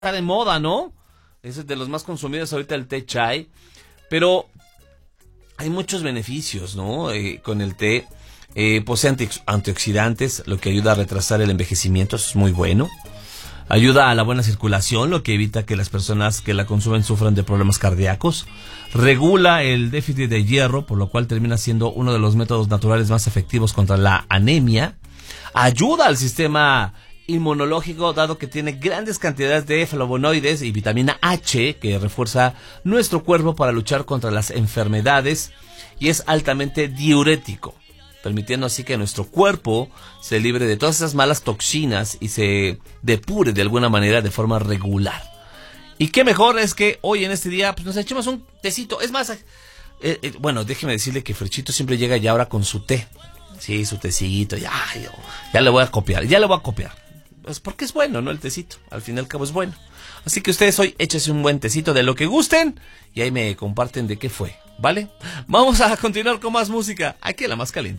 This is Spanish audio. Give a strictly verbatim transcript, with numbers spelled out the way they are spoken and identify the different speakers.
Speaker 1: está de moda, ¿no? Es de los más consumidos ahorita el té chai. Pero hay muchos beneficios, ¿no? Eh, con el té. Eh, posee anti antioxidantes, lo que ayuda a retrasar el envejecimiento, eso es muy bueno. Ayuda a la buena circulación, lo que evita que las personas que la consumen sufran de problemas cardíacos. Regula el déficit de hierro, por lo cual termina siendo uno de los métodos naturales más efectivos contra la anemia. Ayuda al sistema inmunológico, dado que tiene grandes cantidades de flavonoides y vitamina H, que refuerza nuestro cuerpo para luchar contra las enfermedades, y es altamente diurético, permitiendo así que nuestro cuerpo se libre de todas esas malas toxinas y se depure de alguna manera de forma regular. Y qué mejor es que hoy en este día pues nos echemos un tecito. Es más, eh, eh, bueno, déjeme decirle que Ferchito siempre llega ya ahora con su té. Sí, su tecito, ya, yo, ya le voy a copiar, ya le voy a copiar. Pues porque es bueno, ¿no? El tecito, al fin y al cabo es bueno. Así que ustedes hoy échese un buen tecito de lo que gusten y ahí me comparten de qué fue, ¿vale? Vamos a continuar con más música, aquí en La Más Caliente.